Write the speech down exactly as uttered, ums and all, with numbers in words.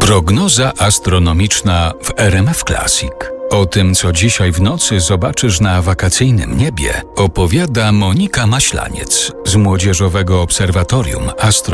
Prognoza astronomiczna w R M F Classic. O tym, co dzisiaj w nocy zobaczysz na wakacyjnym niebie, opowiada Monika Maślaniec z Młodzieżowego Obserwatorium Astro.